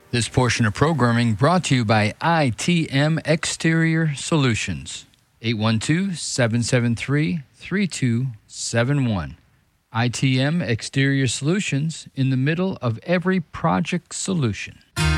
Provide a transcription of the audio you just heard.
This portion of programming brought to you by ITM Exterior Solutions. 812-773-3271. ITM Exterior Solutions, in the middle of every project solution.